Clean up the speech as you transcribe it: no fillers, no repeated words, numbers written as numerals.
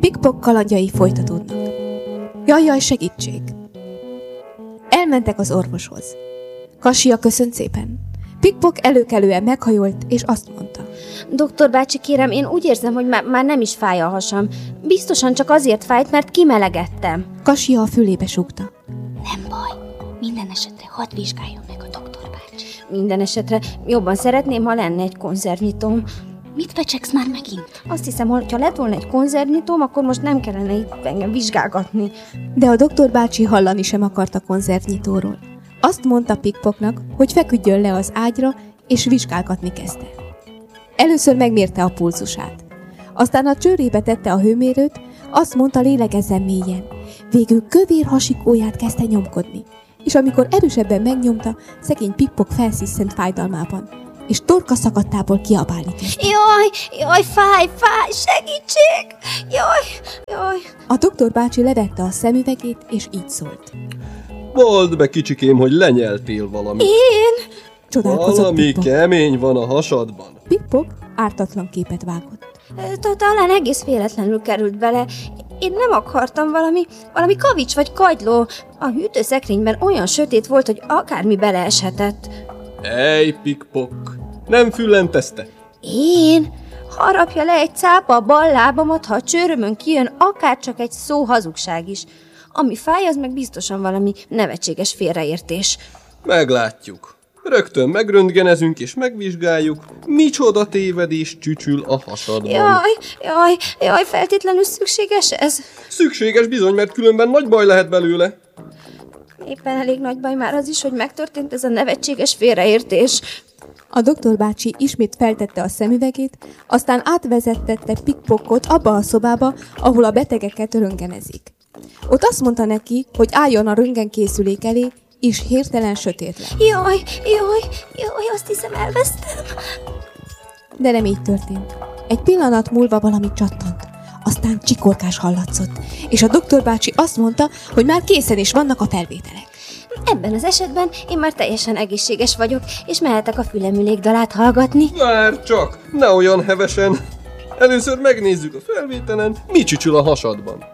Pickpock kalandjai folytatódnak. Jaj, segítség! Elmentek az orvoshoz. Kasia köszönt szépen. Pickpock előkelően meghajolt, és azt mondta. Doktor bácsi, kérem, én úgy érzem, hogy már nem is fáj a hasam. Biztosan csak azért fájt, mert kimelegettem. Kasia a fülébe súgta. Nem baj, minden esetre hadd vizsgáljon meg a doktor bácsi. Minden esetre jobban szeretném, ha lenne egy konzervnyitóm. Mit fecsegsz már megint? Azt hiszem, hogy ha lett volna egy konzervnyitóm, akkor most nem kellene itt engem vizsgálgatni. De a doktor bácsi hallani sem akart a konzervnyitóról. Azt mondta Pickpocknak, hogy feküdjön le az ágyra, és vizsgálgatni kezdte. Először megmérte a pulzusát. Aztán a csőrébe tette a hőmérőt, azt mondta, lélegezzen mélyen. Végül kövér hasikóját kezdte nyomkodni, és amikor erősebben megnyomta, szegény Pickpock felsziszent fájdalmában, és torka szakadtából kiabálni kezdte. Jaj, fáj, segítség! Jaj. A doktor bácsi levette a szemüvegét, és így szólt. Vald be, kicsikém, hogy lenyeltél valamit. Én? Csodálkozott Valami Pickpock. kemény van a hasadban. Pickpock ártatlan képet vágott. Talán egész véletlenül került bele. Én nem akartam, valami kavics vagy kagyló. A hűtőszekrényben olyan sötét volt, hogy akármi beleeshetett. Ej, Pickpock, nem füllentezte? Én? Harapja le egy cápa a bal lábamat, ha a csőrömön kijön akárcsak egy szó hazugság is. Ami fáj, az meg biztosan valami nevetséges félreértés. Meglátjuk. Rögtön megröntgenezünk és megvizsgáljuk, micsoda tévedés csücsül a hasadban. Jaj, feltétlenül szükséges ez? Szükséges bizony, mert különben nagy baj lehet belőle. Éppen elég nagy baj már az is, hogy megtörtént ez a nevetséges félreértés. A doktor bácsi ismét feltette a szemüvegét, aztán átvezettette Pickpockot abba a szobába, ahol a betegeket röntgenezik. Ott azt mondta neki, hogy álljon a röntgenkészülék elé, és hirtelen sötét lett. Jaj, azt hiszem elvesztem. De nem így történt. Egy pillanat múlva valami csattant, aztán csikorgás hallatszott, és a doktor bácsi azt mondta, hogy már készen is vannak a felvételek. Ebben az esetben én már teljesen egészséges vagyok, és mehetek a fülemülék dalát hallgatni. Várj csak, ne olyan hevesen. Először megnézzük a felvételen, mi csücsül a hasadban.